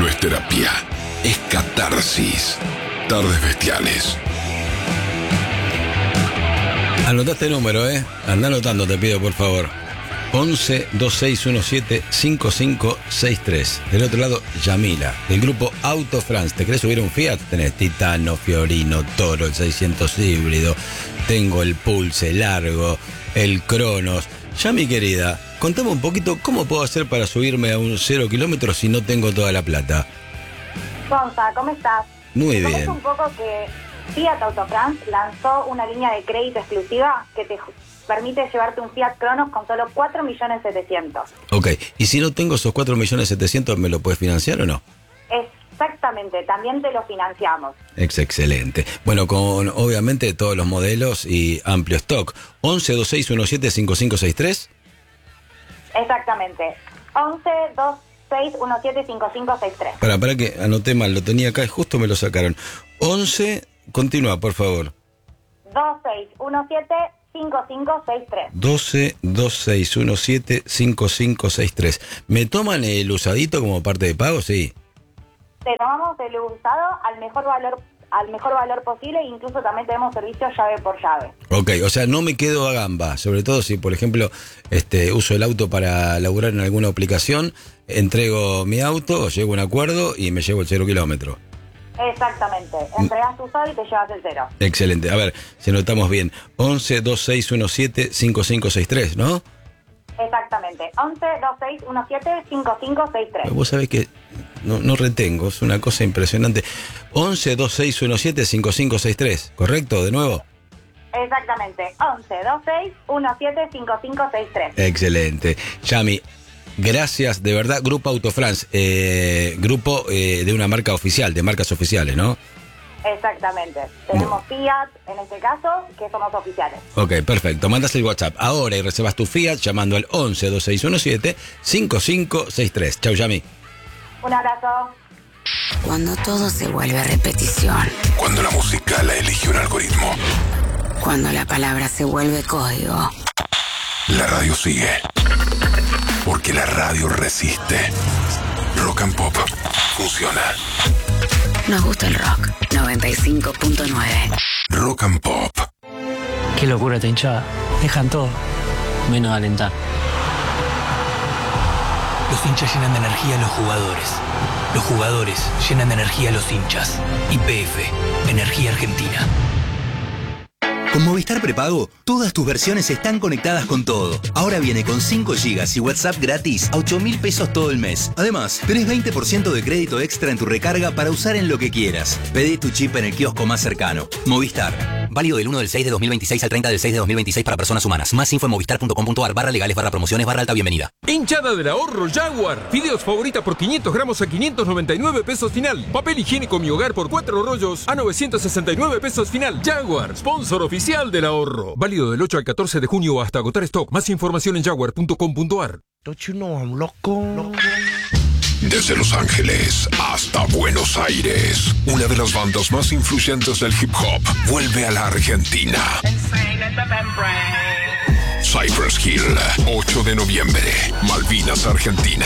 No es terapia, es catarsis. Tardes Bestiales. Anotaste el número, Anda anotando, te pido, por favor. 11-2617-5563. Del otro lado, Yamila, del grupo Auto France. ¿Te querés subir un Fiat? Tenés Titano, Fiorino, Toro, el 600 híbrido. Tengo el Pulse Largo, el Cronos. Yami, querida, contame un poquito cómo puedo hacer para subirme a un 0 kilómetros si no tengo toda la plata. Gonza, ¿cómo estás? Muy Te bien. comento un poco que Fiat Auto France lanzó una línea de crédito exclusiva que te permite llevarte un Fiat Cronos con solo 4.700.000. Ok, y si no tengo esos 4.700.000, ¿me lo puedes financiar o no? Exactamente, también te lo financiamos. Excelente. Bueno, con obviamente todos los modelos y amplio stock. 11-2617-5563. Exactamente. 11-2617-5563. Para que anoté mal, lo tenía acá y justo me lo sacaron. 11, continúa, por favor. 2617-5563. 12-2617-5563. ¿Me toman el usadito como parte de pago? Sí. Te tomamos el usado al mejor valor posible e incluso también tenemos servicio llave por llave. Ok, o sea, no me quedo a gamba, sobre todo si, por ejemplo, uso el auto para laburar en alguna aplicación, entrego mi auto, llego a un acuerdo y me llevo el 0 kilómetro. Exactamente, entregas tu usado y te llevas el 0. Excelente, a ver, si anotamos bien, 11-2617-5563, ¿no? Exactamente, 11-2617-5563. Vos sabés que no retengo, es una cosa impresionante. 11-2617-5563, ¿correcto? ¿De nuevo? Exactamente, 11-2617-5563. Excelente. Yami, gracias, de verdad. Grupo Auto France, grupo de una marca oficial, de marcas oficiales, ¿no? Exactamente, tenemos Fiat, en este caso, que somos oficiales. Ok, perfecto. Mandas el WhatsApp ahora y reservas tu Fiat llamando al 11-2617-5563. Chau, Yami. Un abrazo. Cuando todo se vuelve repetición. Cuando la música la elige un algoritmo. Cuando la palabra se vuelve código. La radio sigue. Porque la radio resiste. Rock and Pop funciona. Nos gusta el rock. 95.9. Rock and Pop. Qué locura esta hinchada. Dejan todo, menos alentar. Los hinchas llenan de energía a los jugadores. Los jugadores llenan de energía a los hinchas. YPF, Energía Argentina. Con Movistar Prepago, todas tus versiones están conectadas con todo. Ahora viene con 5 GB y WhatsApp gratis a 8.000 pesos todo el mes. Además, tenés 20% de crédito extra en tu recarga para usar en lo que quieras. Pedí tu chip en el kiosco más cercano. Movistar. Válido del 1/6/2026 al 30/6/2026 para personas humanas. Más info en movistar.com.ar/legales/promociones/alta bienvenida. Hinchada del ahorro Jaguar. Fideos favorita por 500 gramos a 599 pesos final. Papel higiénico Mi Hogar por 4 rollos a 969 pesos final. Jaguar, sponsor oficial del ahorro. Válido del 8 al 14 de junio hasta agotar stock. Más información en jaguar.com.ar. Don't you know I'm loco? Desde Los Ángeles hasta Buenos Aires, una de las bandas más influyentes del hip hop vuelve a la Argentina. Cypress Hill, 8 de noviembre, Malvinas, Argentina.